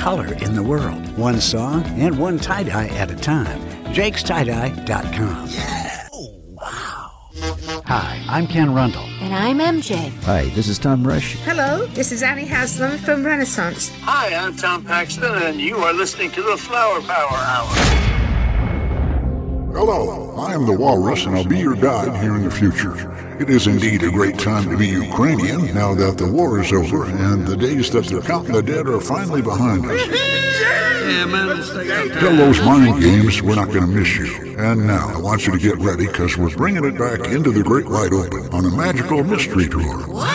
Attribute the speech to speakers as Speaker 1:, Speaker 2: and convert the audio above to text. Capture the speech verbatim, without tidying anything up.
Speaker 1: color in the world. One song and one tie-dye at a time. Jakes Tie Dye dot com. Yeah! Oh, wow. Hi, I'm Ken Rundle.
Speaker 2: And I'm M J.
Speaker 3: Hi, this is Tom Rush.
Speaker 4: Hello, this is Annie Haslam from Renaissance.
Speaker 5: Hi, I'm Tom Paxton, and you are listening to the Flower Power Hour.
Speaker 6: Hello, I am the Walrus, and I'll be your guide here in the future. It is indeed a great time to be Ukrainian now that the war is over and the days that they're counting the dead are finally behind us.
Speaker 5: Yeah, man,
Speaker 6: Tell those mind games we're not going to miss you. And now I want you to get ready because we're bringing it back into the great wide open on a magical mystery tour.
Speaker 2: What?